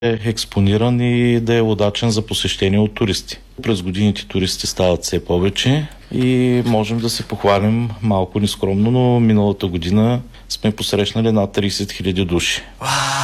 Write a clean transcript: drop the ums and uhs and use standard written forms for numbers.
експониран и да е удачен за посещение от туристи. През годините туристи стават все повече и можем да се похвалим малко нескромно, но миналата година сме посрещнали над 30 000 души.